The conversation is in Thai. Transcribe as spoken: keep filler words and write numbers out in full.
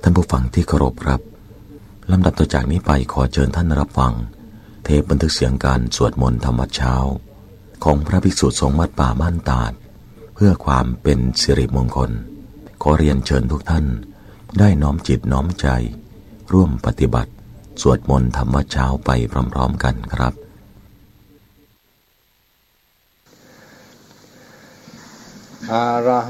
านผู้ฟังที่เคารพครับลำดับต่อจากนี้ไปขอเชิญท่านรับฟังเทปบันทึกเสียงการสวดมนต์ธรรมวัดเช้าของพระภิกษุสงฆ์วัดป่าบ้านตาดเพื่อความเป็นสิริมงคลขอเรียนเชิญทุกท่านได้น้อมจิตน้อมใจร่วมปฏิบัติสวดมนต์ธรรมวัดเช้าไปพร้อมๆกันครับอะระ